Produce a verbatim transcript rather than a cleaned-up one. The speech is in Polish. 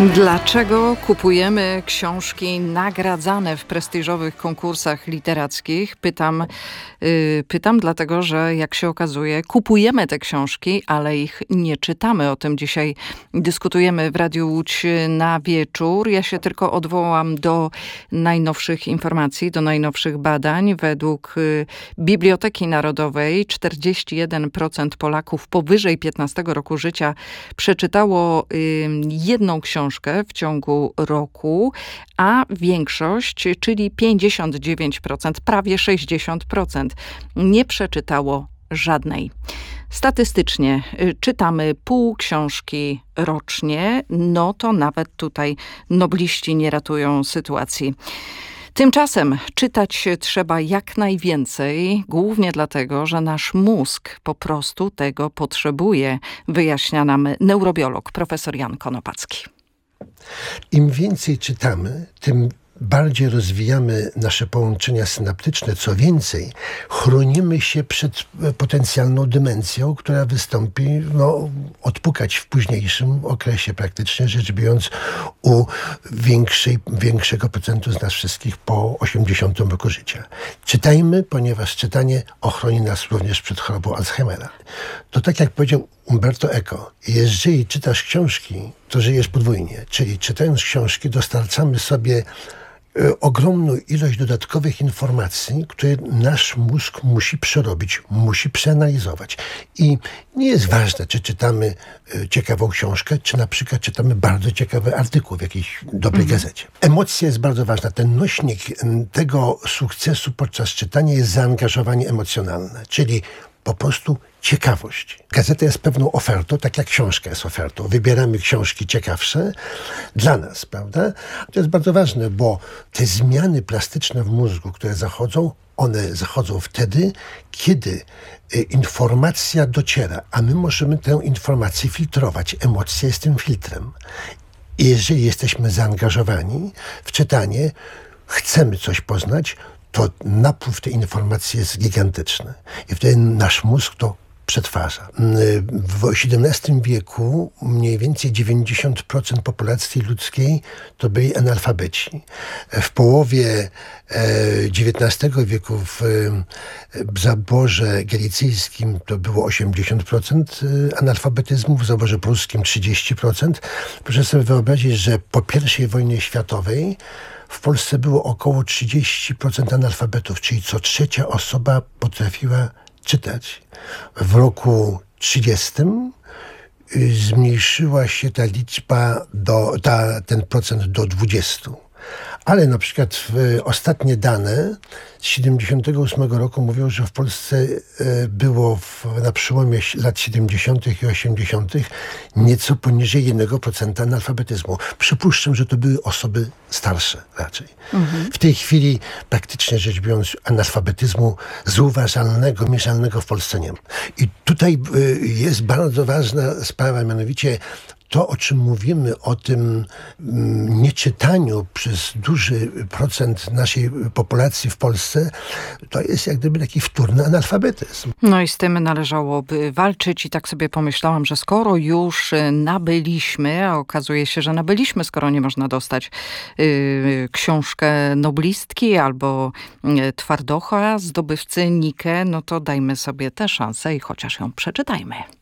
Dlaczego kupujemy książki nagradzane w prestiżowych konkursach literackich? Pytam, yy, pytam dlatego, że jak się okazuje, kupujemy te książki, ale ich nie czytamy. O tym dzisiaj dyskutujemy w Radiu Łódź na wieczór. Ja się tylko odwołam do najnowszych informacji, do najnowszych badań. Według yy, Biblioteki Narodowej czterdzieści jeden procent Polaków powyżej piętnastego roku życia przeczytało yy, jedną książkę w ciągu roku, a większość, czyli pięćdziesiąt dziewięć procent, prawie sześćdziesiąt procent, nie przeczytało żadnej. Statystycznie czytamy pół książki rocznie, no to nawet tutaj nobliści nie ratują sytuacji. Tymczasem czytać trzeba jak najwięcej, głównie dlatego, że nasz mózg po prostu tego potrzebuje, wyjaśnia nam neurobiolog profesor Jan Konopacki. Im więcej czytamy, tym bardziej rozwijamy nasze połączenia synaptyczne. Co więcej, chronimy się przed potencjalną demencją, która wystąpi, no, odpukać w późniejszym okresie, praktycznie rzecz biorąc, u większej, większego procentu z nas wszystkich po osiemdziesiątym roku życia. Czytajmy, ponieważ czytanie ochroni nas również przed chorobą Alzheimera. To tak jak powiedział Umberto Eco, jeżeli czytasz książki, to żyjesz podwójnie. Czyli czytając książki dostarczamy sobie y, ogromną ilość dodatkowych informacji, które nasz mózg musi przerobić, musi przeanalizować. I nie jest ważne, czy czytamy y, ciekawą książkę, czy na przykład czytamy bardzo ciekawy artykuł w jakiejś dobrej mhm. gazecie. Emocja jest bardzo ważna. Ten nośnik y, tego sukcesu podczas czytania jest zaangażowanie emocjonalne, czyli po prostu ciekawość. Gazeta jest pewną ofertą, tak jak książka jest ofertą. Wybieramy książki ciekawsze dla nas, prawda? To jest bardzo ważne, bo te zmiany plastyczne w mózgu, które zachodzą, one zachodzą wtedy, kiedy informacja dociera, a my możemy tę informację filtrować. Emocja jest tym filtrem. I jeżeli jesteśmy zaangażowani w czytanie, chcemy coś poznać, to napływ tej informacji jest gigantyczny. I wtedy nasz mózg to przetwarza. W siedemnastym wieku mniej więcej dziewięćdziesiąt procent populacji ludzkiej to byli analfabeci. W połowie dziewiętnastego wieku w zaborze galicyjskim to było osiemdziesiąt procent analfabetyzmu, w zaborze pruskim trzydzieści procent. Proszę sobie wyobrazić, że po pierwszej wojnie światowej w Polsce było około trzydzieści procent analfabetów, czyli co trzecia osoba potrafiła czytać. W roku trzydziestym zmniejszyła się ta liczba, do, ta, ten procent do dwudziestu. Ale na przykład w, ostatnie dane z siedemdziesiątego ósmego roku mówią, że w Polsce było w, na przełomie lat siedemdziesiątych i osiemdziesiątych nieco poniżej jednego procenta analfabetyzmu. Przypuszczam, że to były osoby starsze raczej. Mhm. W tej chwili praktycznie rzecz biorąc analfabetyzmu zauważalnego, mierzalnego w Polsce nie ma. I tutaj jest bardzo ważna sprawa, mianowicie to, o czym mówimy, o tym mm, nieczytaniu przez duży procent naszej populacji w Polsce, to jest jak gdyby taki wtórny analfabetyzm. No i z tym należałoby walczyć i tak sobie pomyślałam, że skoro już nabyliśmy, a okazuje się, że nabyliśmy, skoro nie można dostać yy, książkę noblistki albo yy, twardocha, zdobywcy Nike, no to dajmy sobie tę szansę i chociaż ją przeczytajmy.